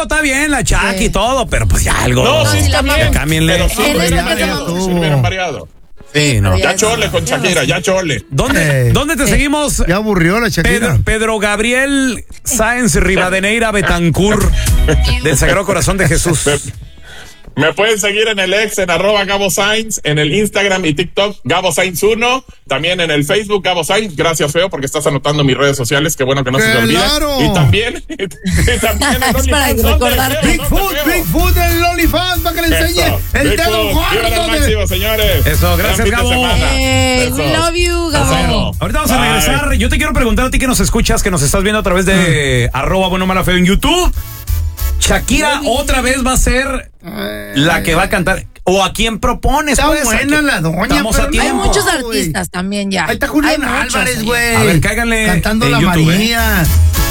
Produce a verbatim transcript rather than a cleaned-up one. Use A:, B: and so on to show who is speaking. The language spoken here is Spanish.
A: está bien la Chucky sí. y todo, pero pues ya algo.
B: No, sí está bien.
A: Cámbienle.
B: Pero sí, hubieran variado.
A: Sí, no.
B: Ya chole con Shakira, ya chole.
A: ¿Dónde, eh, ¿dónde te eh, seguimos?
C: Ya aburrió la Shakira.
A: Pedro, Pedro Gabriel Sáenz Rivadeneira Betancourt del Sagrado Corazón de Jesús.
B: Me pueden seguir en el ex, en arroba Gabo Sainz, en el Instagram y TikTok, Gabo Sainz uno, también en el Facebook, Gabo Sainz. Gracias, Feo, porque estás anotando mis redes sociales, qué bueno que no se te olvide.
C: ¡Claro!
B: Y también, y, y también en
D: es para recordar.
C: Bigfoot, Bigfoot en el OnlyFans, para que le enseñe el dedo
B: gordo. máximo, señores.
A: Eso, gracias, Gabo.
D: Eh, we love you, Gabo.
A: Ahorita vamos a regresar. Yo te quiero preguntar a ti que nos escuchas, que nos estás viendo a través de mm. arroba bueno mala feo en YouTube. Shakira otra vez va a ser la que va a cantar. ¿O a quién propones?
C: Está
A: pues,
C: buena la doña.
A: Estamos a tiempo.
D: Hay muchos artistas también ya.
C: Ahí está Julián Álvarez, güey.
A: A ver, cáiganle
C: cantando
A: en
C: la
A: YouTube,
C: María.
A: ¿eh?